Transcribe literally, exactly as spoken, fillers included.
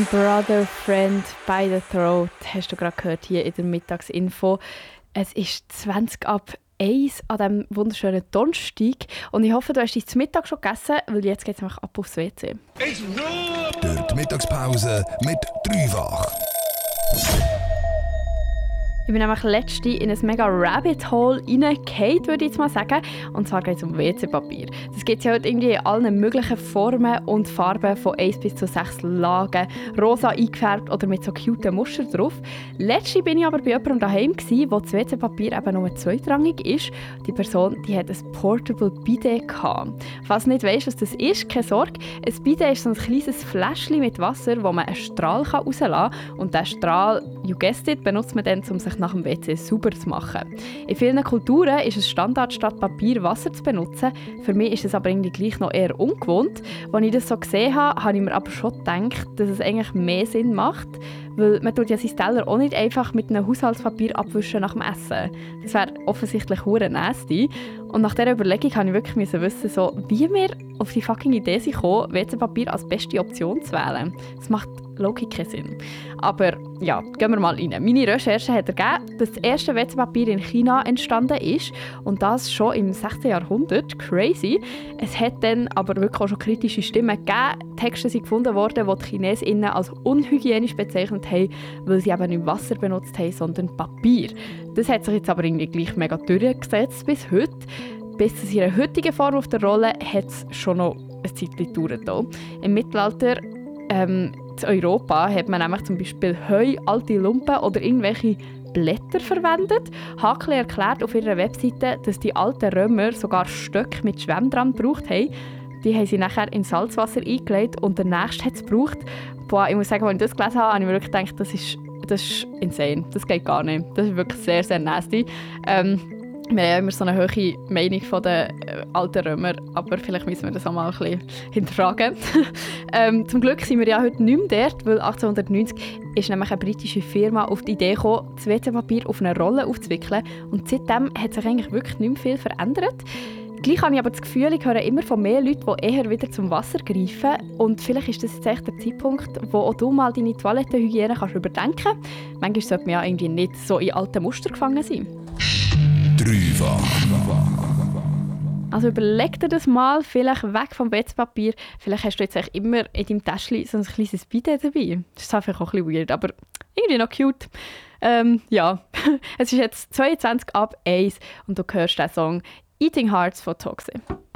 Brother, Friend, by the Throat hast du gerade gehört hier in der Mittagsinfo. Es ist zwanzig ab eins an diesem wunderschönen Donnerstag und ich hoffe, du hast dich zum Mittag schon gegessen, weil jetzt geht es einfach ab aufs W C. Durch die Mittagspause mit Dreifach. Ich bin nämlich letzte in ein mega Rabbit Hole reingefallen, würde ich jetzt mal sagen. Und zwar geht es um W C-Papier. Das gibt es ja heute irgendwie in allen möglichen Formen und Farben von eins bis zu sechs Lagen. Rosa eingefärbt oder mit so cuten Mustern drauf. Letzte bin ich aber bei jemandem daheim, wo das W C-Papier eben nur zweitrangig ist. Die Person die hat ein Portable Bidet gehabt. Falls du nicht weißt, was das ist, keine Sorge. Ein Bidet ist so ein kleines Fläschchen mit Wasser, wo man einen Strahl rauslassen kann. Und diesen Strahl, you guessed it, benutzt man dann, um sich nach dem W C sauber zu machen. In vielen Kulturen ist es Standard, statt Papier Wasser zu benutzen. Für mich ist es aber irgendwie gleich noch eher ungewohnt. Als ich das so gesehen habe, habe ich mir aber schon gedacht, dass es eigentlich mehr Sinn macht, weil man tut ja seinen Teller auch nicht einfach mit einem Haushaltspapier abwischen nach dem Essen. Das wäre offensichtlich hure nasty. Und nach dieser Überlegung musste ich wirklich wissen, so, wie wir auf die fucking Idee sind gekommen, W C-Papier als beste Option zu wählen. Das macht logisch keinen Sinn. Aber ja, gehen wir mal rein. Meine Recherche hat ergeben, dass das erste W C-Papier in China entstanden ist und das schon im sechzehnten Jahrhundert. Crazy. Es hat dann aber wirklich auch schon kritische Stimmen gegeben. Texte sind gefunden worden, die die ChinesInnen als unhygienisch bezeichnet haben, weil sie eben nicht Wasser benutzt haben, sondern Papier. Das hat sich jetzt aber irgendwie gleich mega durchgesetzt bis heute. Bis zu ihrer heutigen Form auf der Rolle hat es schon noch eine Zeit gedauert. Im Mittelalter ähm, in Europa hat man nämlich zum Beispiel Heu, alte Lumpen oder irgendwelche Blätter verwendet. Hakli erklärt auf ihrer Webseite, dass die alten Römer sogar Stöcke mit Schwämm dran gebraucht haben. Die haben sie nachher in Salzwasser eingelegt und der nächste hat es gebraucht. Boah, ich muss sagen, als ich das gelesen habe, habe ich mir wirklich gedacht, das ist, das ist insane. Das geht gar nicht. Das ist wirklich sehr, sehr nasty. Ähm, Wir haben ja immer so eine hohe Meinung von den äh, alten Römern, aber vielleicht müssen wir das auch mal ein bisschen hinterfragen. ähm, zum Glück sind wir ja heute nicht mehr dort, weil achtzehnhundertneunzig ist nämlich eine britische Firma auf die Idee gekommen, das W C-Papier auf eine Rolle aufzuwickeln und seitdem hat sich eigentlich wirklich nicht mehr viel verändert. Gleich habe ich aber das Gefühl, ich höre immer von mehr Leuten, die eher wieder zum Wasser greifen. Und vielleicht ist das jetzt echt der Zeitpunkt, wo auch du mal deine Toilettenhygiene kannst überdenken kannst. Manchmal sollte man ja irgendwie nicht so in alten Muster gefangen sein. Dreifach. Also überleg dir das mal, vielleicht weg vom W C-Papier. Vielleicht hast du jetzt echt immer in deinem Täschchen so ein kleines Bidet dabei. Das ist einfach auch ein bisschen weird, aber irgendwie noch cute. Ähm, ja, es ist jetzt zweiundzwanzig ab eins und du hörst den Song «Eating Hearts» von Toxic.